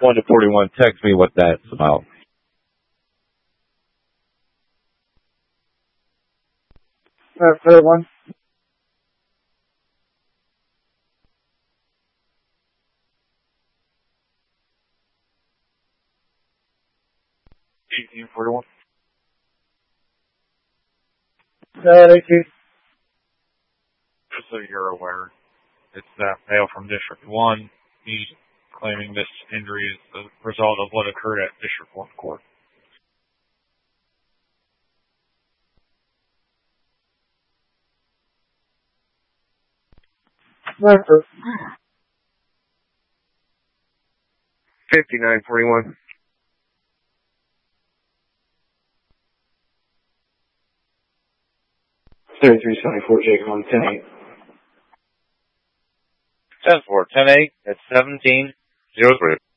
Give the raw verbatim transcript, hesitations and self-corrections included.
one to forty-one, text me what that's about. Uh, thirty-one. eighteen forty-one. Uh, eighteen. Just so you're aware, it's that male from District one. He's claiming this injury is the result of what occurred at District one court. Number. fifty-nine forty-one. thirty-three seventy-four, Jacob on ten eight. ten four, ten eight, it's seventeen zero three.